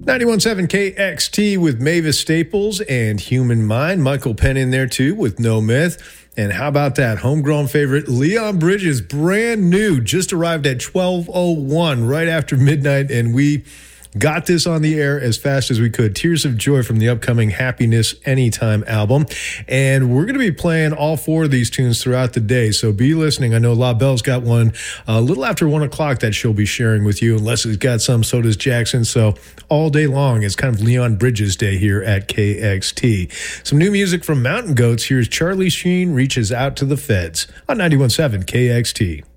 91.7 KXT with Mavis Staples and Human Mind. Michael Penn in there too with No Myth. And how about that homegrown favorite, Leon Bridges, brand new, just arrived at 12:01 right after midnight, and we got this on the air as fast as we could. Tears of Joy from the upcoming Happiness Anytime album. And we're going to be playing all four of these tunes throughout the day, so be listening. I know La Belle's got one a little after 1 o'clock that she'll be sharing with you. And Leslie's got some, so does Jackson. So all day long, it's kind of Leon Bridges Day here at KXT. Some new music from Mountain Goats. Here's Charlie Sheen, Reaches Out to the Feds on 91.7 KXT.